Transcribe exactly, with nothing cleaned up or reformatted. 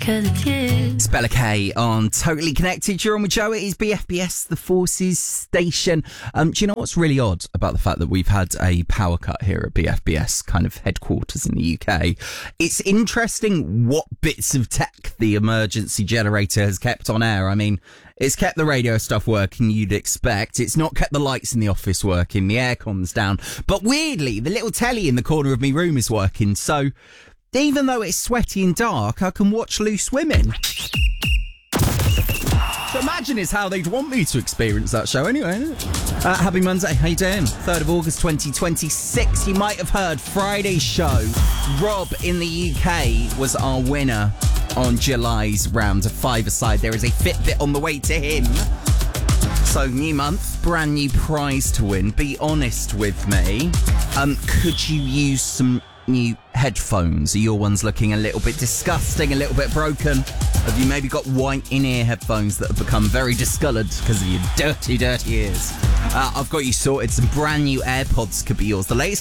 'cause it's you. It's Bella K on Totally Connected. You're on with Joe. It is B F B S, the Forces station. Um, do you know what's really odd about the fact that we've had a power cut here at B F B S, kind of headquarters in the U K? It's interesting what bits of tech the emergency generator has kept on air. I mean, it's kept the radio stuff working, you'd expect. It's not kept the lights in the office working, the aircon's down. But weirdly, the little telly in the corner of my room is working. So even though it's sweaty and dark, I can watch Loose Women. So imagine it's how they'd want me to experience that show anyway, isn't it? Uh, happy Monday, how you doing? third of August twenty twenty-six. You might have heard Friday's show. Rob in the U K was our winner on July's round of five-a-side. There is a Fitbit on the way to him. So, new month, brand new prize to win. Be honest with me. Um, could you use some new headphones? Are your ones looking a little bit disgusting, a little bit broken? Have you maybe got white in-ear headphones that have become very discoloured because of your dirty, dirty ears? Uh, I've got you sorted. Some brand new AirPods could be yours. The latest